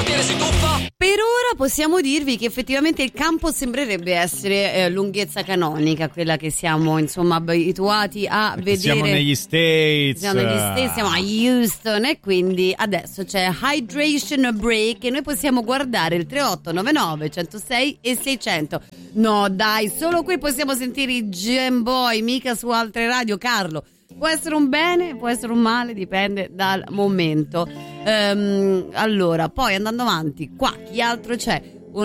portiere si tuffa. Per ora possiamo dirvi che effettivamente il campo sembrerebbe essere lunghezza canonica, quella che siamo insomma abituati a vedere. Siamo negli States. Siamo a Houston e quindi adesso c'è Hydration Break e noi possiamo guardare il 3899 106 e 600. No dai, solo qui possiamo sentire i Jam Boy, mica su altre radio, Carlo. Può essere un bene, può essere un male, dipende dal momento. Allora, poi andando avanti, qua chi altro c'è?